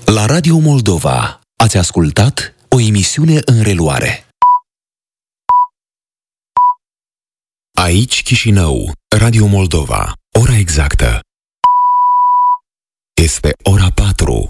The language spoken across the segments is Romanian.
La Radio Moldova ați ascultat o emisiune în reluare. Aici Chișinău, Radio Moldova. Ora exactă este ora 4.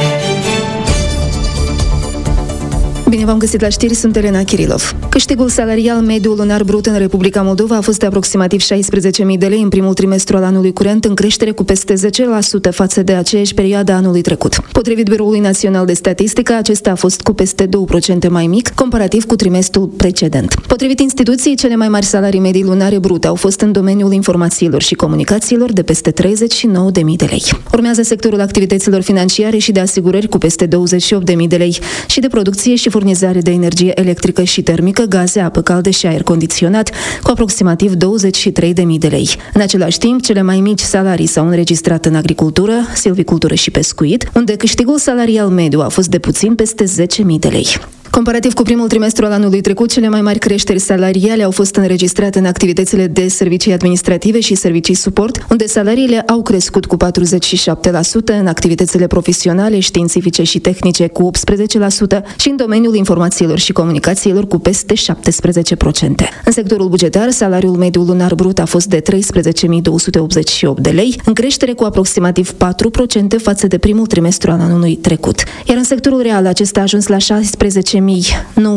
Bine v-am găsit la știri, sunt Elena Kirilov. Câștigul salarial mediu lunar brut în Republica Moldova a fost de aproximativ 16.000 de lei în primul trimestru al anului curent, în creștere cu peste 10% față de aceeași perioadă anului trecut. Potrivit Biroului Național de Statistică, acesta a fost cu peste 2% mai mic, comparativ cu trimestrul precedent. Potrivit instituției, cele mai mari salarii medii lunare brute au fost în domeniul informațiilor și comunicațiilor de peste 39.000 de lei. Urmează sectorul activităților financiare și de asigurări cu peste 28.000 de lei și de producție și furnizare de energie electrică și termică, gaze, apă caldă și aer condiționat, cu aproximativ 23.000 de lei. În același timp, cele mai mici salarii s-au înregistrat în agricultură, silvicultură și pescuit, unde câștigul salarial mediu a fost de puțin peste 10.000 de lei. Comparativ cu primul trimestru al anului trecut, cele mai mari creșteri salariale au fost înregistrate în activitățile de servicii administrative și servicii suport, unde salariile au crescut cu 47%, în activitățile profesionale, științifice și tehnice cu 18% și în domeniul informațiilor și comunicațiilor cu peste 17%. În sectorul bugetar, salariul mediu lunar brut a fost de 13.288 de lei, în creștere cu aproximativ 4% față de primul trimestru al anului trecut. Iar în sectorul real, acesta a ajuns la 16.900